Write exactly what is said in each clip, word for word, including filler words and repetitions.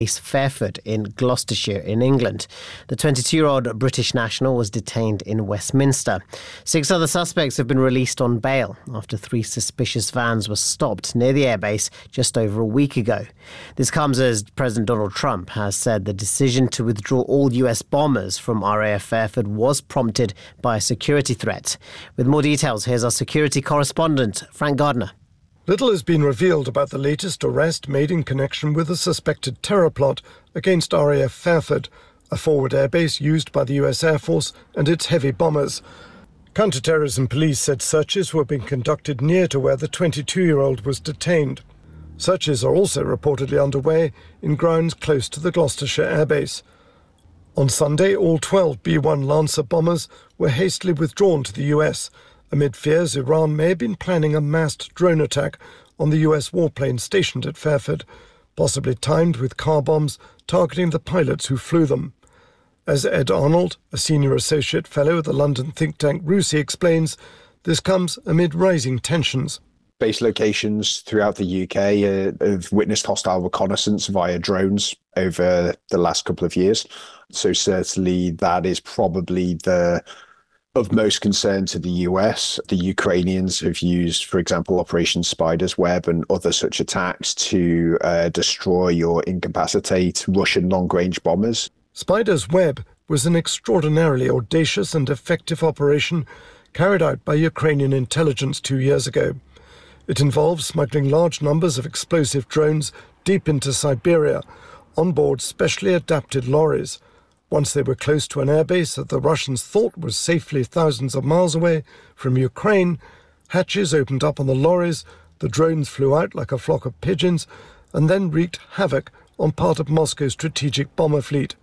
Fairford in Gloucestershire in England. The twenty-two-year-old British national was detained in Westminster. Six other suspects have been released on bail after three suspicious vans were stopped near the airbase just over a week ago. This comes as President Donald Trump has said the decision to withdraw all U S bombers from R A F Fairford was prompted by a security threat. With more details, here's our security correspondent, Frank Gardner. Little has been revealed about the latest arrest made in connection with a suspected terror plot against R A F Fairford, a forward airbase used by the U S Air Force and its heavy bombers. Counter-terrorism police said searches were being conducted near to where the twenty-two-year-old was detained. Searches are also reportedly underway in grounds close to the Gloucestershire airbase. On Sunday, all twelve B one Lancer bombers were hastily withdrawn to the U S, amid fears Iran may have been planning a massed drone attack on the U S warplane stationed at Fairford, possibly timed with car bombs targeting the pilots who flew them. As Ed Arnold, a senior associate fellow at the London think tank RUSI, explains, this comes amid rising tensions. Base locations throughout the U K uh, have witnessed hostile reconnaissance via drones over the last couple of years. So certainly that is probably the of most concern to the U S. The Ukrainians have used, for example, Operation Spider's Web and other such attacks to uh, destroy or incapacitate Russian long-range bombers. Spider's Web was an extraordinarily audacious and effective operation carried out by Ukrainian intelligence two years ago. It involved smuggling large numbers of explosive drones deep into Siberia on board specially adapted lorries. Once they were close to an airbase that the Russians thought was safely thousands of miles away from Ukraine, hatches opened up on the lorries, the drones flew out like a flock of pigeons, and then wreaked havoc on part of Moscow's strategic bomber fleet.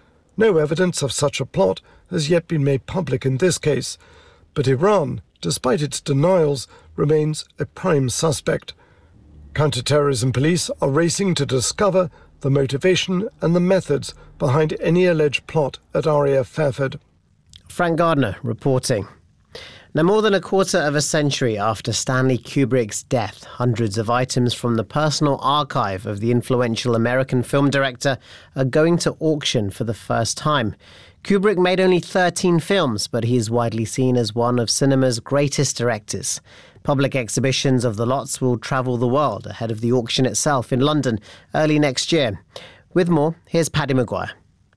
No evidence of such a plot has yet been made public in this case, but Iran, despite its denials, remains a prime suspect. Counter-terrorism police are racing to discover the motivation and the methods behind any alleged plot at R A F Fairford. Frank Gardner reporting. Now, more than a quarter of a century after Stanley Kubrick's death, hundreds of items from the personal archive of the influential American film director are going to auction for the first time. Kubrick made only thirteen films, but he is widely seen as one of cinema's greatest directors. Public exhibitions of the lots will travel the world ahead of the auction itself in London early next year. With more, here's Paddy Maguire.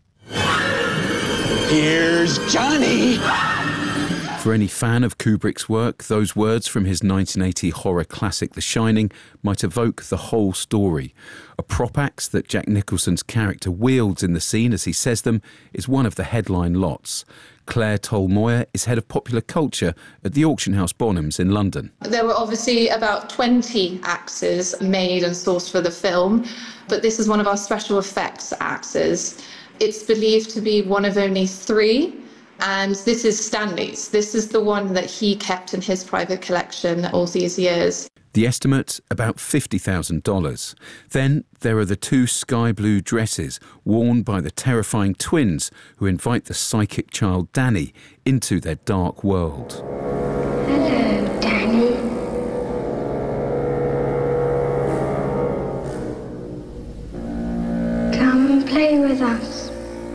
Here's Johnny! For any fan of Kubrick's work, those words from his nineteen eighty horror classic The Shining might evoke the whole story. A prop axe that Jack Nicholson's character wields in the scene as he says them is one of the headline lots. Claire Toll-Moyer is head of popular culture at the Auction House Bonhams in London. There were obviously about twenty axes made and sourced for the film, but this is one of our special effects axes. It's believed to be one of only three, and this is Stanley's. This is the one that he kept in his private collection all these years. The estimate, about fifty thousand dollars. Then there are the two sky blue dresses worn by the terrifying twins who invite the psychic child Danny into their dark world. Hello, Danny. Come and play with us.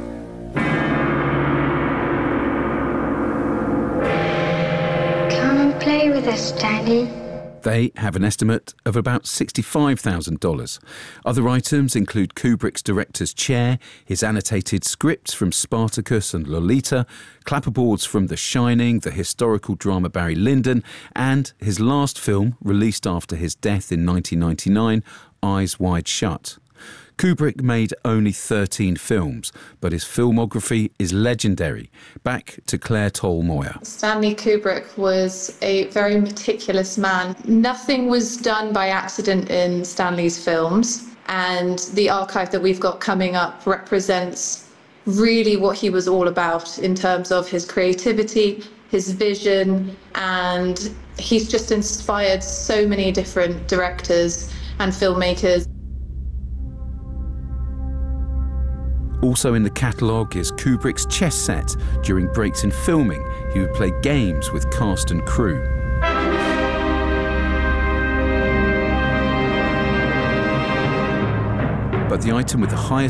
Come and play with us, Danny. They have an estimate of about sixty-five thousand dollars. Other items include Kubrick's director's chair, his annotated scripts from Spartacus and Lolita, clapperboards from The Shining, the historical drama Barry Lyndon, and his last film, released after his death in nineteen ninety-nine, Eyes Wide Shut. Kubrick made only thirteen films, but his filmography is legendary. Back to Claire Toll-Moyer. Stanley Kubrick was a very meticulous man. Nothing was done by accident in Stanley's films, and the archive that we've got coming up represents really what he was all about in terms of his creativity, his vision, and he's just inspired so many different directors and filmmakers. Also in the catalogue is Kubrick's chess set. During breaks in filming, he would play games with cast and crew. but the item with the highest